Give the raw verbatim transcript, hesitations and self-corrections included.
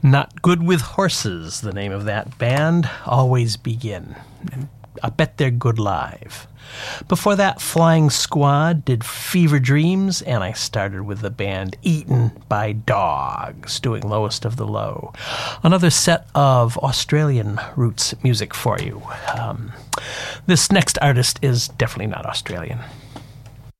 Not Good With Horses, the name of that band. Always Begin. And I bet they're good live. Before that, Flying Squad did Fever Dreams, and I started with the band Eaten by Dogs, doing Lowest of the Low. Another set of Australian roots music for you. Um, this next artist is definitely not Australian.